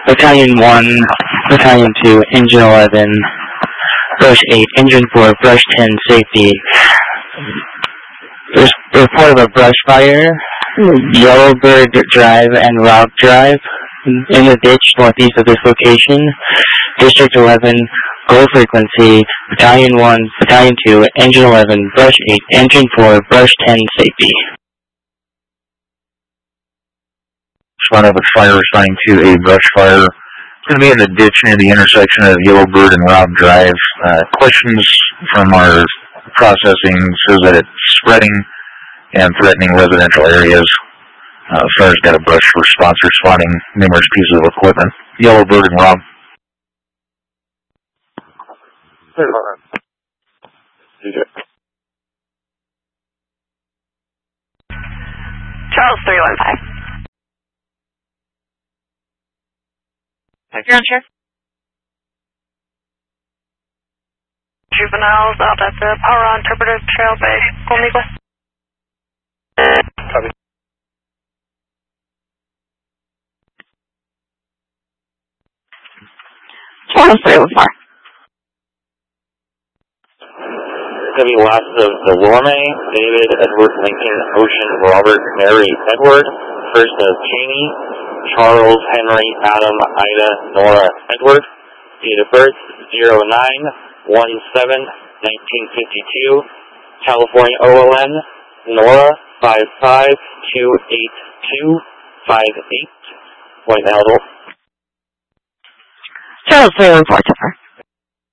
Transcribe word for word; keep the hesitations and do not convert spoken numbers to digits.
Battalion one, Battalion two, Engine eleven, Brush eight, Engine four, Brush ten, safety. There's a report of a brush fire, Yellowbird Drive and Rock Drive, in the ditch northeast of this location. District eleven, goal frequency, Battalion one, Battalion two, Engine eleven, Brush eight, Engine four, Brush ten, safety. Spot of a fire assigned to a brush fire. It's going to be in the ditch near the intersection of Yellowbird and Rock Drive. Uh, questions from our processing says that it's spreading and threatening residential areas. Uh, fire's got a brush response responding numerous pieces of equipment. Yellowbird and Rock. Charles three one five. You're on, Sheriff. Juveniles out at the Power Interpretive Trail by Golden Eagle. Copy. Charles three one four. Going to be lots of the Lorme, David, Edward, Lincoln, Ocean, Robert, Mary, Edward. First of Cheney, Charles, Henry, Adam, Ida, Nora, Edward. Date of birth, zero nine one seven nineteen fifty-two. California O L N, Nora, five five two eight two five eight. White male adult. Charles three one four, Tupper.